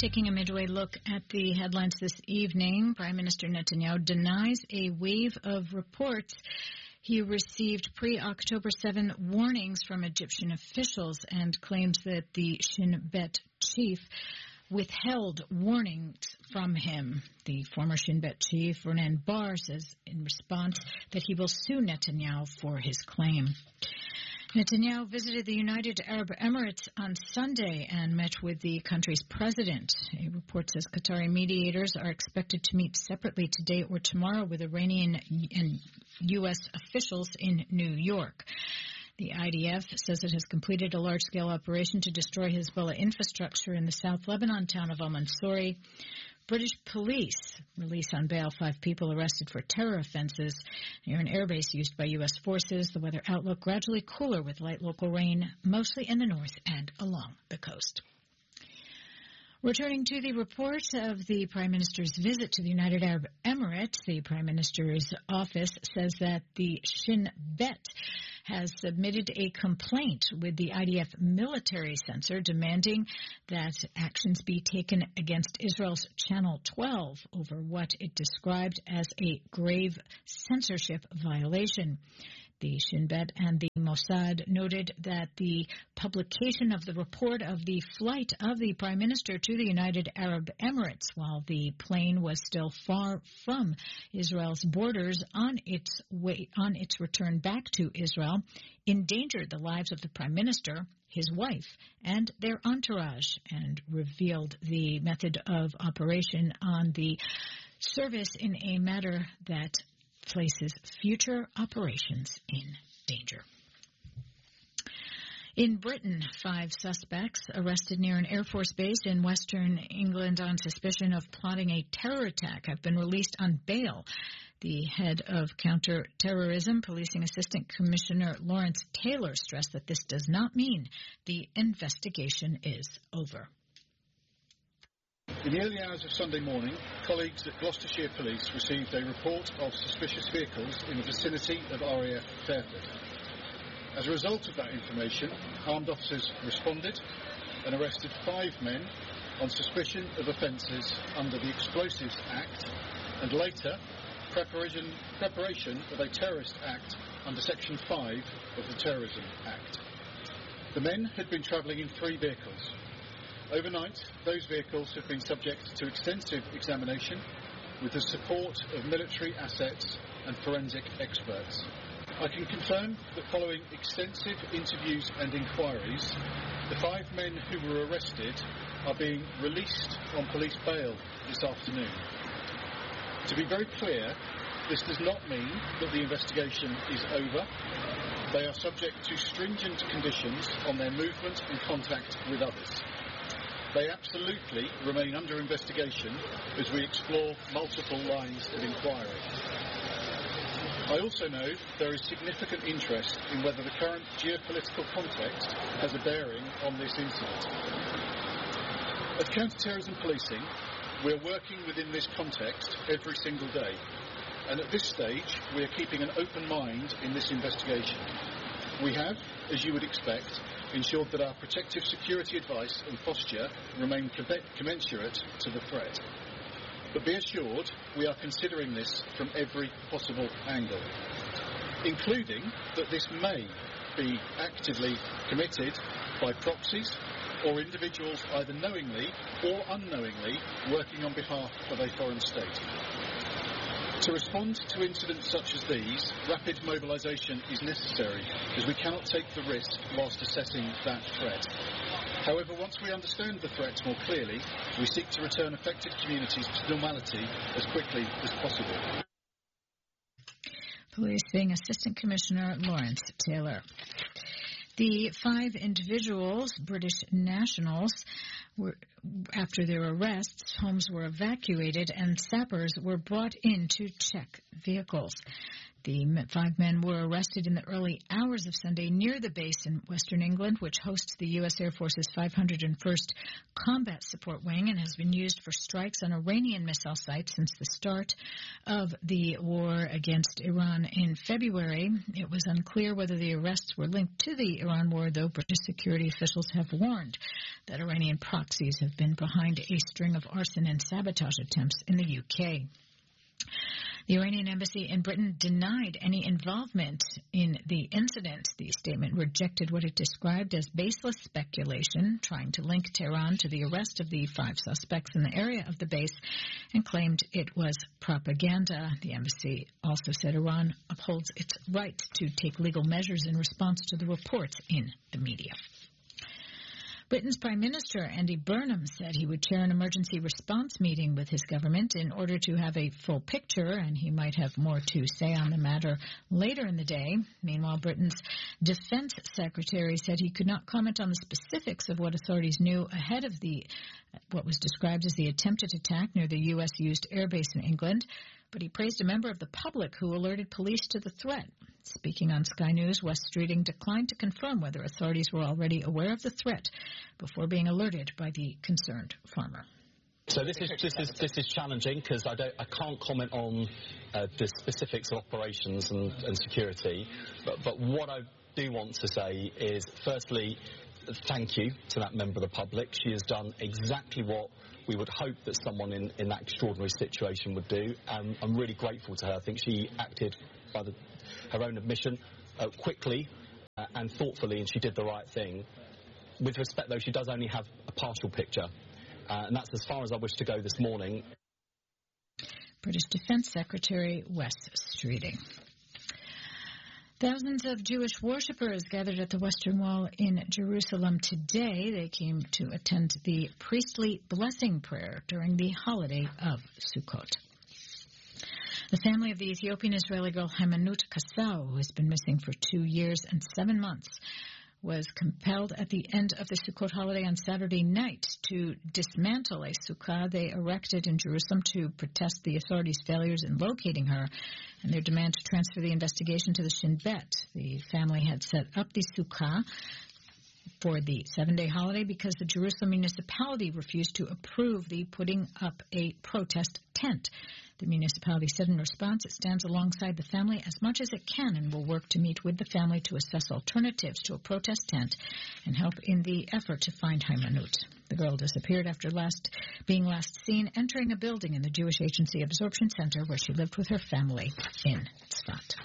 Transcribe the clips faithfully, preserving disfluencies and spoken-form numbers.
Taking a midway look at the headlines this evening, Prime Minister Netanyahu denies a wave of reports he received pre-October seventh warnings from Egyptian officials and claims that the Shin Bet chief withheld warnings from him. The former Shin Bet chief, Ronen Bar, says in response that he will sue Netanyahu for his claim. Netanyahu visited the United Arab Emirates on Sunday and met with the country's president. A report says Qatari mediators are expected to meet separately today or tomorrow with Iranian and U S officials in New York. The I D F says it has completed a large-scale operation to destroy Hezbollah infrastructure in the South Lebanon town of al-Mansouri. British police release on bail five people arrested for terror offenses near an airbase used by U S forces. The weather outlook gradually cooler with light local rain, mostly in the north and along the coast. Returning to the report of the Prime Minister's visit to the United Arab Emirates, the Prime Minister's office says that the Shin Bet has submitted a complaint with the I D F military censor demanding that actions be taken against Israel's Channel twelve over what it described as a grave censorship violation. The Shin Bet and the Mossad noted that the publication of the report of the flight of the Prime Minister to the United Arab Emirates while the plane was still far from Israel's borders on its way on its return back to Israel endangered the lives of the Prime Minister, his wife, and their entourage, and revealed the method of operation on the service in a matter that places future operations in danger. In Britain, five suspects arrested near an Air Force base in western England on suspicion of plotting a terror attack have been released on bail. The head of Counter-Terrorism Policing Assistant Commissioner Lawrence Taylor stressed that this does not mean the investigation is over. In the early hours of Sunday morning, colleagues at Gloucestershire Police received a report of suspicious vehicles in the vicinity of R A F Fairford. As a result of that information, armed officers responded and arrested five men on suspicion of offences under the Explosives Act and later preparation, preparation of a terrorist act under Section five of the Terrorism Act. The men had been travelling in three vehicles. Overnight, those vehicles have been subject to extensive examination with the support of military assets and forensic experts. I can confirm that following extensive interviews and inquiries, the five men who were arrested are being released on police bail this afternoon. To be very clear, this does not mean that the investigation is over. They are subject to stringent conditions on their movement and contact with others. They absolutely remain under investigation as we explore multiple lines of inquiry. I also know there is significant interest in whether the current geopolitical context has a bearing on this incident. At Counter-Terrorism Policing, we are working within this context every single day, and at this stage we are keeping an open mind in this investigation. We have, as you would expect, ensured that our protective security advice and posture remain commensurate to the threat. But be assured, we are considering this from every possible angle, including that this may be actively committed by proxies or individuals either knowingly or unknowingly working on behalf of a foreign state. To respond to incidents such as these, rapid mobilisation is necessary, as we cannot take the risk whilst assessing that threat. However, once we understand the threat more clearly, we seek to return affected communities to normality as quickly as possible. Policing Assistant Commissioner Lawrence Taylor. The five individuals, British nationals, were, after their arrests, homes were evacuated and sappers were brought in to check vehicles. The five men were arrested in the early hours of Sunday near the base in Western England, which hosts the U S Air Force's five hundred first Combat Support Wing and has been used for strikes on Iranian missile sites since the start of the war against Iran in February. It was unclear whether the arrests were linked to the Iran war, though British security officials have warned that Iranian proxies have been behind a string of arson and sabotage attempts in the U K. The Iranian embassy in Britain denied any involvement in the incident. The statement rejected what it described as baseless speculation, trying to link Tehran to the arrest of the five suspects in the area of the base, and claimed it was propaganda. The embassy also said Iran upholds its right to take legal measures in response to the reports in the media. Britain's Prime Minister Andy Burnham said he would chair an emergency response meeting with his government in order to have a full picture, and he might have more to say on the matter later in the day. Meanwhile, Britain's Defense Secretary said he could not comment on the specifics of what authorities knew ahead of the what was described as the attempted attack near the U S-used airbase in England, but he praised a member of the public who alerted police to the threat. Speaking on Sky News, West Streeting declined to confirm whether authorities were already aware of the threat before being alerted by the concerned farmer. So this is this is this is challenging because I don't I can't comment on uh, the specifics of operations and, and security. But but what I do want to say is, firstly, thank you to that member of the public. She has done exactly what we would hope that someone in, in that extraordinary situation would do. And I'm really grateful to her. I think she acted by the, her own admission uh, quickly uh, and thoughtfully, and she did the right thing. With respect, though, she does only have a partial picture. Uh, and that's as far as I wish to go this morning. British Defense Secretary Wes Streeting. Thousands of Jewish worshippers gathered at the Western Wall in Jerusalem today. They came to attend the priestly blessing prayer during the holiday of Sukkot. The family of the Ethiopian-Israeli girl Haymanut Kassaw, who has been missing for two years and seven months, was compelled at the end of the Sukkot holiday on Saturday night to dismantle a sukkah they erected in Jerusalem to protest the authorities' failures in locating her and their demand to transfer the investigation to the Shin Bet. The family had set up the sukkah for the seven-day holiday because the Jerusalem municipality refused to approve the putting up a protest tent. The municipality said in response it stands alongside the family as much as it can and will work to meet with the family to assess alternatives to a protest tent and help in the effort to find Haymanut. The girl disappeared after last being last seen entering a building in the Jewish Agency Absorption Center where she lived with her family in Tzfat.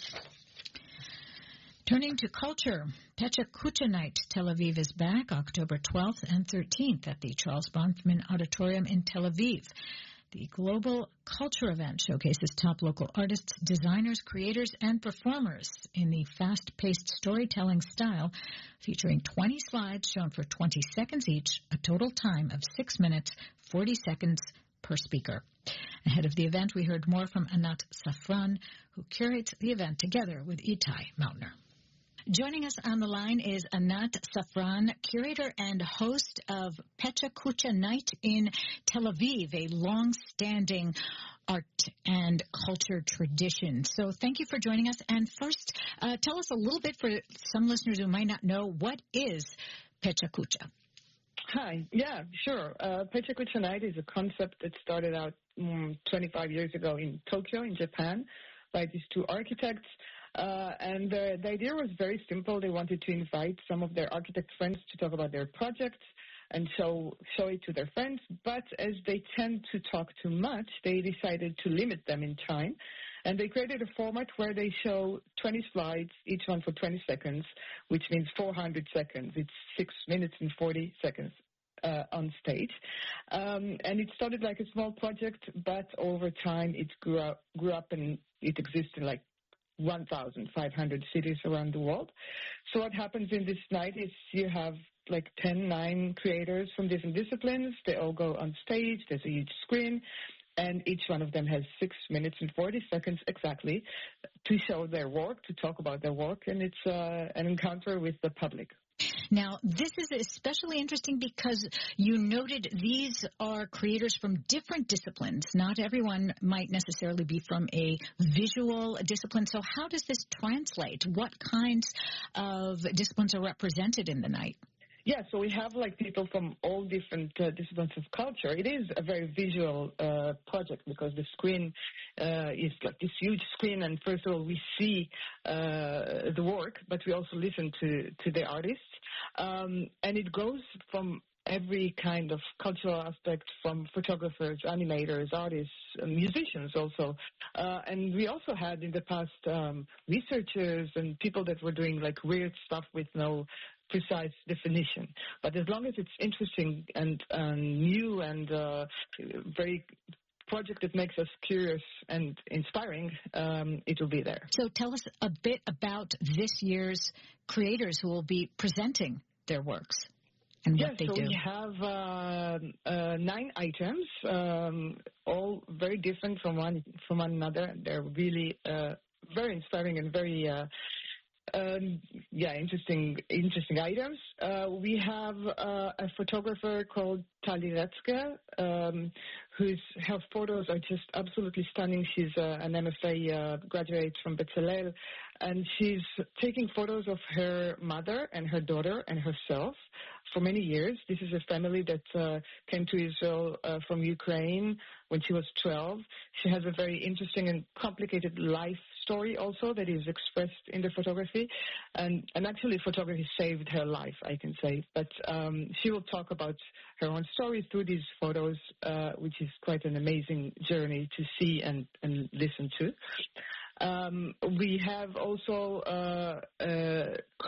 Turning to culture, Pecha Kucha Night Tel Aviv is back October twelfth and thirteenth at the Charles Bronfman Auditorium in Tel Aviv. The global culture event showcases top local artists, designers, creators, and performers in the fast-paced storytelling style, featuring twenty slides shown for twenty seconds each, a total time of six minutes, forty seconds per speaker. Ahead of the event, we heard more from Anat Safran, who curates the event together with Itai Mautner. Joining us on the line is Anat Safran, curator and host of Pecha Kucha Night in Tel Aviv, a long-standing art and culture tradition. So thank you for joining us. And first, uh, tell us a little bit, for some listeners who might not know, what is Pecha Kucha? Hi. Yeah, sure. Uh, Pecha Kucha Night is a concept that started out um, twenty-five years ago in Tokyo, in Japan, by these two architects. Uh, and uh, the idea was very simple. They wanted to invite some of their architect friends to talk about their projects and show, show it to their friends. But as they tend to talk too much, they decided to limit them in time. And they created a format where they show twenty slides, each one for twenty seconds, which means four hundred seconds. It's six minutes and forty seconds uh, on stage. Um, and it started like a small project, but over time it grew up, grew up and it exists in like one thousand five hundred cities around the world. So what happens in this night is you have like ten, nine creators from different disciplines. They all go on stage. There's a huge screen, and each one of them has six minutes and forty seconds exactly to show their work, to talk about their work, and it's uh, an encounter with the public. Now, this is especially interesting because you noted these are creators from different disciplines. Not everyone might necessarily be from a visual discipline. So how does this translate? What kinds of disciplines are represented in the night? Yeah, so we have like people from all different uh, disciplines of culture. It is a very visual uh, project because the screen uh, is like this huge screen, and first of all we see uh, the work, but we also listen to, to the artists. Um, and it goes from every kind of cultural aspect, from photographers, animators, artists, uh, musicians also. Uh, and we also had in the past um, researchers and people that were doing like weird stuff with no precise definition. But as long as it's interesting and uh, new and uh, very project that makes us curious and inspiring, um, it will be there. So tell us a bit about this year's creators who will be presenting their works and yes, what they so do. We have uh, uh, nine items, um, all very different from one from one another. They're really uh, very inspiring and very uh, Um, yeah, interesting, interesting items. Uh, we have uh, a photographer called Tali Retzke, um, whose her photos are just absolutely stunning. She's uh, an M F A uh, graduate from Bezalel, and she's taking photos of her mother and her daughter and herself for many years. This is a family that uh, came to Israel uh, from Ukraine when she was twelve. She has a very interesting and complicated life story also that is expressed in the photography, and, and actually photography saved her life, I can say. But um, she will talk about her own story through these photos, uh, which is quite an amazing journey to see and, and listen to. Um, we have also uh, uh,